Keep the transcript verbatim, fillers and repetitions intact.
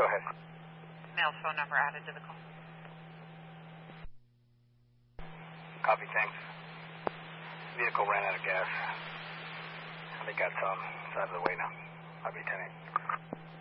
Go ahead. Male's phone number added to the call. Copy, thanks. Vehicle ran out of gas. They got some. It's out of the way now. I'll be ten eight.